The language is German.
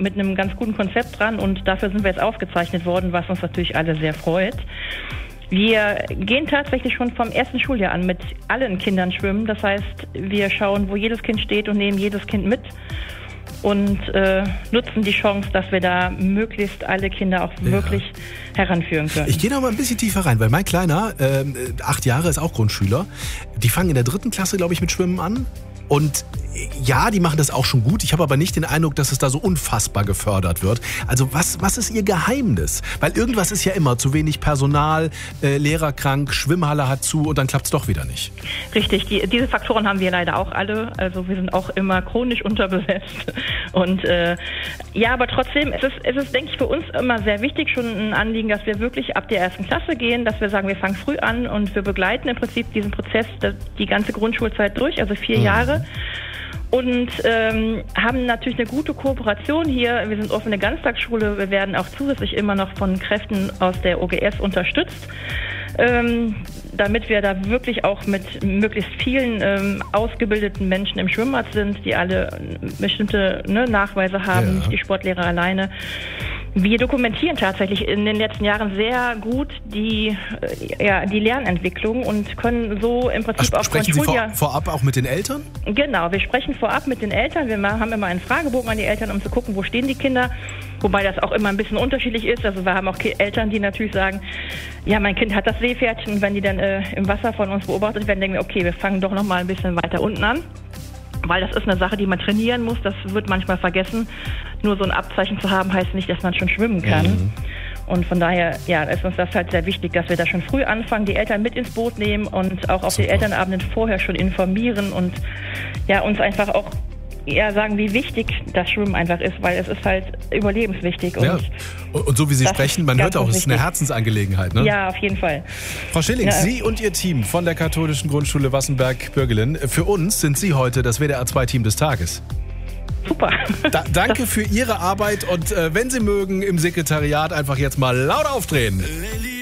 mit einem ganz guten Konzept dran und dafür sind wir jetzt ausgezeichnet worden, was uns natürlich alle sehr freut. Wir gehen tatsächlich schon vom ersten Schuljahr an mit allen Kindern schwimmen. Das heißt, wir schauen, wo jedes Kind steht und nehmen jedes Kind mit und nutzen die Chance, dass wir da möglichst alle Kinder auch wirklich heranführen können. Ich gehe noch mal ein bisschen tiefer rein, weil mein Kleiner, 8 Jahre, ist auch Grundschüler. Die fangen in der 3. Klasse, glaube ich, mit Schwimmen an. Und ja, die machen das auch schon gut. Ich habe aber nicht den Eindruck, dass es da so unfassbar gefördert wird. Also was ist Ihr Geheimnis? Weil irgendwas ist ja immer zu wenig Personal, Lehrer krank, Schwimmhalle hat zu und dann klappt es doch wieder nicht. Richtig, diese Faktoren haben wir leider auch alle. Also wir sind auch immer chronisch unterbesetzt. Und ja, aber trotzdem, es ist, denke ich, für uns immer sehr wichtig, schon ein Anliegen, dass wir wirklich ab der 1. Klasse gehen, dass wir sagen, wir fangen früh an und wir begleiten im Prinzip diesen Prozess die ganze Grundschulzeit durch, also 4 Jahre. Und haben natürlich eine gute Kooperation hier. Wir sind offene Ganztagsschule. Wir werden auch zusätzlich immer noch von Kräften aus der OGS unterstützt, damit wir da wirklich auch mit möglichst vielen ausgebildeten Menschen im Schwimmbad sind, die alle bestimmte Nachweise haben, nicht die Sportlehrer alleine. Wir dokumentieren tatsächlich in den letzten Jahren sehr gut die Lernentwicklung und können so im Prinzip auch sprechen Sie vorab auch mit den Eltern? Genau, wir sprechen vorab mit den Eltern. Wir haben immer einen Fragebogen an die Eltern, um zu gucken, wo stehen die Kinder. Wobei das auch immer ein bisschen unterschiedlich ist. Also wir haben auch Eltern, die natürlich sagen, ja, mein Kind hat das Seepferdchen. Und wenn die dann im Wasser von uns beobachtet werden, denken wir, okay, wir fangen doch noch mal ein bisschen weiter unten an. Weil das ist eine Sache, die man trainieren muss. Das wird manchmal vergessen. Nur so ein Abzeichen zu haben, heißt nicht, dass man schon schwimmen kann. Und von daher, ist uns das halt sehr wichtig, dass wir da schon früh anfangen, die Eltern mit ins Boot nehmen und auch auf die Elternabenden vorher schon informieren und uns einfach auch sagen, wie wichtig das Schwimmen einfach ist, weil es ist halt überlebenswichtig. Und so wie Sie sprechen, man hört auch, es ist eine Herzensangelegenheit, ne? Ja, auf jeden Fall. Frau Schilling, Sie und Ihr Team von der Katholischen Grundschule Wassenberg-Bürgelen, für uns sind Sie heute das WDR 2-Team des Tages. Super. Danke für Ihre Arbeit und wenn Sie mögen, im Sekretariat einfach jetzt mal laut aufdrehen.